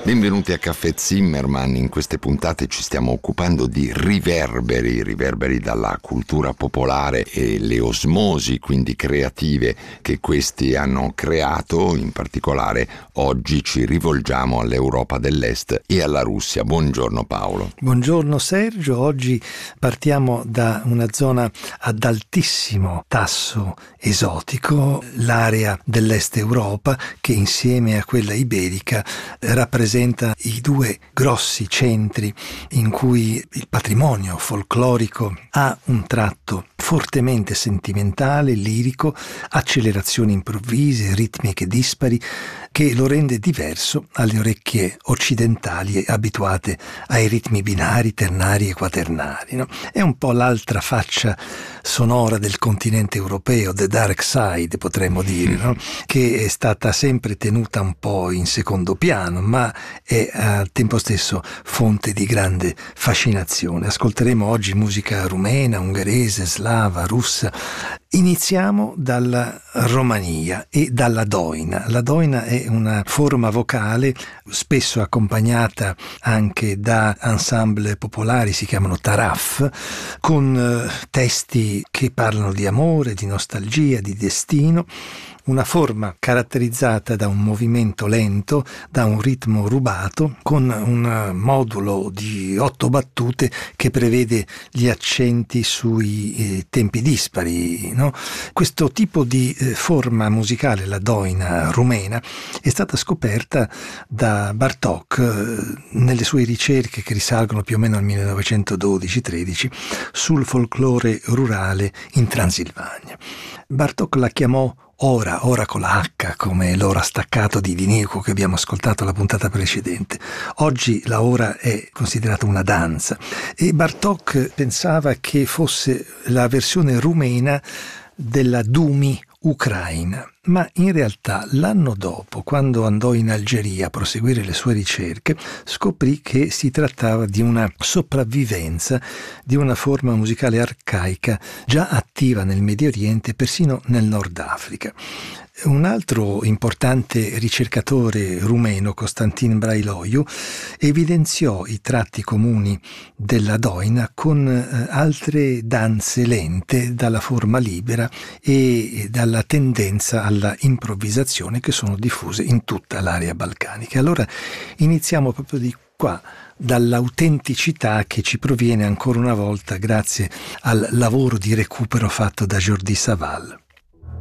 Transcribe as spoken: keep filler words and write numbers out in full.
Benvenuti a Caffè Zimmermann. In queste puntate ci stiamo occupando di riverberi, riverberi dalla cultura popolare e le osmosi, quindi creative, che questi hanno creato. In particolare oggi ci rivolgiamo all'Europa dell'Est e alla Russia. Buongiorno Paolo. Buongiorno Sergio, oggi partiamo da una zona ad altissimo tasso esotico, l'area dell'Est Europa, che insieme a quella iberica rappresenta i due grossi centri in cui il patrimonio folclorico ha un tratto fortemente sentimentale, lirico, accelerazioni improvvise, ritmiche dispari, che lo rende diverso alle orecchie occidentali abituate ai ritmi binari, ternari e quaternari, no? È un po' l'altra faccia sonora del continente europeo, the dark side potremmo dire, no? Che è stata sempre tenuta un po' in secondo piano, ma è al tempo stesso fonte di grande fascinazione. Ascolteremo oggi musica rumena, ungherese, slava, russa. Iniziamo dalla Romania e dalla doina. La doina è una forma vocale spesso accompagnata anche da ensemble popolari, si chiamano taraf, con eh, testi che parlano di amore, di nostalgia, di destino. Una forma caratterizzata da un movimento lento, da un ritmo rubato, con un modulo di otto battute che prevede gli accenti sui eh, tempi dispari, no? Questo tipo di eh, forma musicale, la doina rumena, è stata scoperta da Bartók eh, nelle sue ricerche che risalgono più o meno al millenovecentododici tredici sul folklore rurale in Transilvania. Bartók la chiamò Ora, ora con la H, come l'ora staccato di Dinico che abbiamo ascoltato la puntata precedente. Oggi la ora è considerata una danza e Bartók pensava che fosse la versione rumena della Dumi ucraina, ma in realtà l'anno dopo, quando andò in Algeria a proseguire le sue ricerche, scoprì che si trattava di una sopravvivenza di una forma musicale arcaica già attiva nel Medio Oriente, persino nel Nord Africa. Un altro importante ricercatore rumeno, Constantin Brailoiu, evidenziò i tratti comuni della doina con eh, altre danze lente dalla forma libera e dalla tendenza alla improvvisazione che sono diffuse in tutta l'area balcanica. Allora iniziamo proprio di qua, dall'autenticità che ci proviene ancora una volta grazie al lavoro di recupero fatto da Jordi Savall.